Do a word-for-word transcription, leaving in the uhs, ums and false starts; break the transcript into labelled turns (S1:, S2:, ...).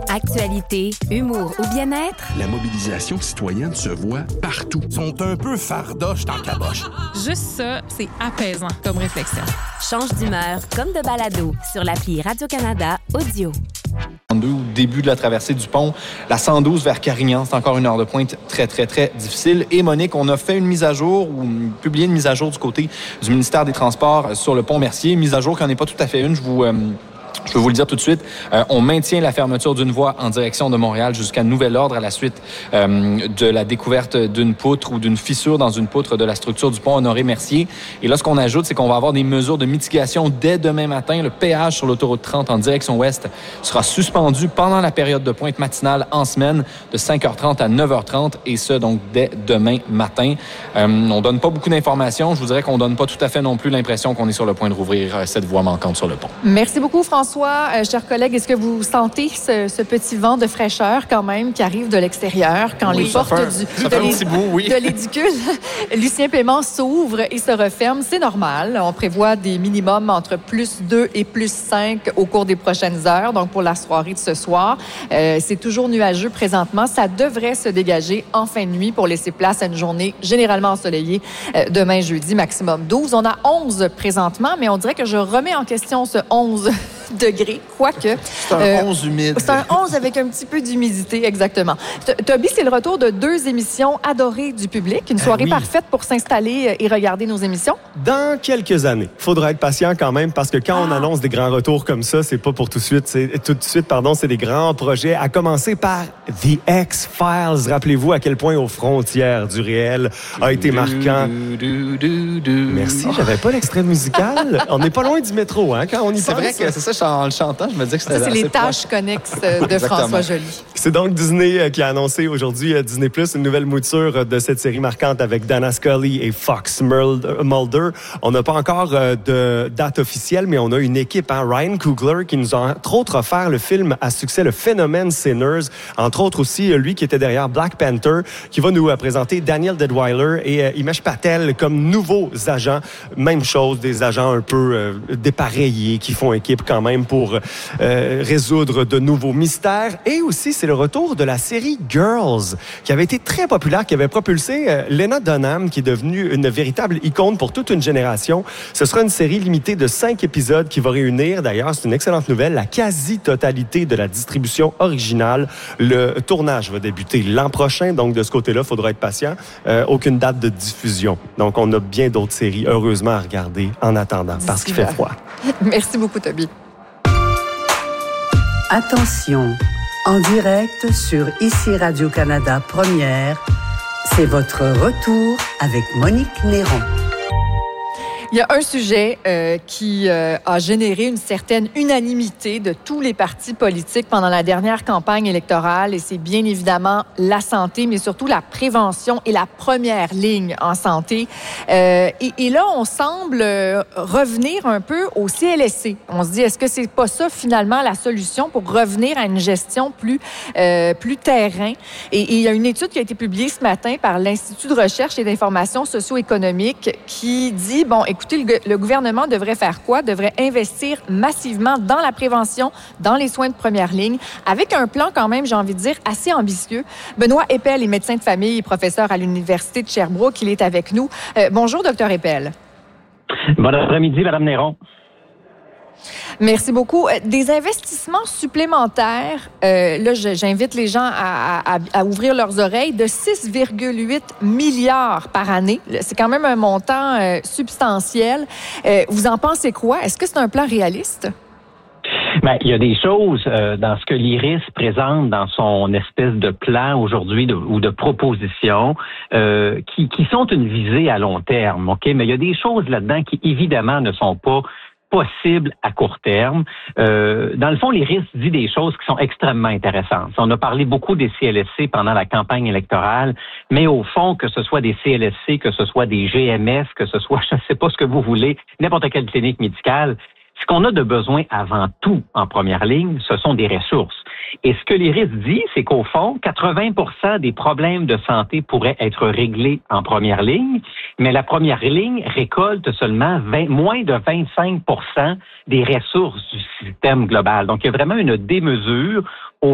S1: Actualité, humour ou bien-être,
S2: la mobilisation citoyenne se voit partout.
S3: Ils sont un peu fardoches dans caboche.
S4: Juste ça, c'est apaisant comme réflexion.
S1: Change d'humeur comme de balado sur l'appli Radio-Canada Audio.
S5: Au début de la traversée du pont, la cent douze vers Carignan, c'est encore une heure de pointe très, très, très difficile. Et Monique, on a fait une mise à jour ou publié une mise à jour du côté du ministère des Transports sur le pont Mercier. Mise à jour qui n'en est pas tout à fait une, je vous... Euh, Je peux vous le dire tout de suite, euh, on maintient la fermeture d'une voie en direction de Montréal jusqu'à nouvel ordre à la suite euh, de la découverte d'une poutre ou d'une fissure dans une poutre de la structure du pont Honoré-Mercier. Et là, ce qu'on ajoute, c'est qu'on va avoir des mesures de mitigation dès demain matin. Le péage sur l'autoroute trente en direction ouest sera suspendu pendant la période de pointe matinale en semaine de cinq heures trente à neuf heures trente et ce, donc, dès demain matin. Euh, on donne pas beaucoup d'informations. Je vous dirais qu'on donne pas tout à fait non plus l'impression qu'on est sur le point de rouvrir euh, cette voie manquante sur le pont.
S6: Merci beaucoup, François. François, euh, chers collègues, est-ce que vous sentez ce, ce petit vent de fraîcheur quand même qui arrive de l'extérieur quand oui, les portes
S2: un,
S6: du, de, l'é-
S5: bout, oui.
S6: de l'édicule Lucien Paiement s'ouvrent et se referment? C'est normal. On prévoit des minimums entre plus deux et plus cinq au cours des prochaines heures. Donc, pour la soirée de ce soir, euh, c'est toujours nuageux présentement. Ça devrait se dégager en fin de nuit pour laisser place à une journée généralement ensoleillée euh, demain jeudi, maximum douze. On a onze présentement, mais on dirait que je remets en question ce onze degrés, quoique...
S5: C'est un euh, onze humide.
S6: C'est un onze avec un petit peu d'humidité, exactement. T- Toby, c'est le retour de deux émissions adorées du public. Une soirée
S7: euh, oui.
S6: parfaite pour s'installer et regarder nos émissions.
S7: Dans quelques années. Faudra être patient quand même, parce que quand ah. on annonce des grands retours comme ça, c'est pas pour tout de suite. C'est, tout de suite, pardon, c'est des grands projets, à commencer par The X-Files. Rappelez-vous à quel point Aux frontières du réel a été marquant.
S5: Du, du, du,
S7: Merci, j'avais pas l'extrait musical. On n'est pas loin du métro, hein, quand on y
S5: c'est
S7: pense.
S5: C'est vrai que c'est ça, en le chantant, je me disais que c'était
S6: ça, c'est
S5: assez
S6: les tâches
S5: proche.
S6: connexes de François Joly.
S7: C'est donc Disney qui a annoncé aujourd'hui, Disney plus, une nouvelle mouture de cette série marquante avec Dana Scully et Fox Mulder. On n'a pas encore de date officielle, mais on a une équipe, hein, Ryan Coogler, qui nous a entre autres offert le film à succès, le phénomène Sinners. Entre autres aussi, lui qui était derrière Black Panther, qui va nous présenter Daniel Deadwyler et Himesh Patel comme nouveaux agents. Même chose, des agents un peu euh, dépareillés qui font équipe quand même pour euh, résoudre de nouveaux mystères. Et aussi, c'est le retour de la série Girls, qui avait été très populaire, qui avait propulsé euh, Lena Dunham, qui est devenue une véritable icône pour toute une génération. Ce sera une série limitée de cinq épisodes qui va réunir, d'ailleurs, c'est une excellente nouvelle, la quasi-totalité de la distribution originale. Le tournage va débuter l'an prochain, donc de ce côté-là, il faudra être patient. Euh, aucune date de diffusion. Donc, on a bien d'autres séries, heureusement, à regarder en attendant, parce qu'il fait froid.
S6: Merci beaucoup, Toby.
S8: Attention, en direct sur Ici Radio-Canada Première, c'est votre retour avec Monique Néron.
S6: Il y a un sujet euh, qui euh, a généré une certaine unanimité de tous les partis politiques pendant la dernière campagne électorale, et c'est bien évidemment la santé, mais surtout la prévention et la première ligne en santé. Euh, et, et là, on semble revenir un peu au C L S C. On se dit, est-ce que c'est pas ça finalement la solution pour revenir à une gestion plus euh, plus terrain? Et, et il y a une étude qui a été publiée ce matin par l'Institut de recherche et d'information socio-économique qui dit, bon, écoutez, le, le gouvernement devrait faire quoi? Devrait investir massivement dans la prévention, dans les soins de première ligne, avec un plan quand même, j'ai envie de dire, assez ambitieux. Benoît Eppel est médecin de famille et professeur à l'Université de Sherbrooke. Il est avec nous. Euh, bonjour, docteur Eppel.
S9: Bon après-midi, Mme Néron.
S6: Merci beaucoup. Des investissements supplémentaires, euh, là, j'invite les gens à, à, à ouvrir leurs oreilles, de six virgule huit milliards par année. C'est quand même un montant euh, substantiel. Euh, vous en pensez quoi? Est-ce que c'est un plan réaliste?
S9: Bien, il y a des choses euh, dans ce que l'I R I S présente dans son espèce de plan aujourd'hui de, ou de proposition euh, qui, qui sont une visée à long terme, OK? Mais il y a des choses là-dedans qui, évidemment, ne sont pas possible à court terme. Euh, dans le fond, l'I R I S dit des choses qui sont extrêmement intéressantes. On a parlé beaucoup des C L S C pendant la campagne électorale, mais au fond, que ce soit des C L S C, que ce soit des G M S, que ce soit, je ne sais pas ce que vous voulez, n'importe quelle clinique médicale, ce qu'on a de besoin avant tout en première ligne, ce sont des ressources. Et ce que l'I R I S dit, c'est qu'au fond, quatre-vingts pour cent des problèmes de santé pourraient être réglés en première ligne, mais la première ligne récolte seulement vingt, moins de vingt-cinq pour cent des ressources du système global. Donc, il y a vraiment une démesure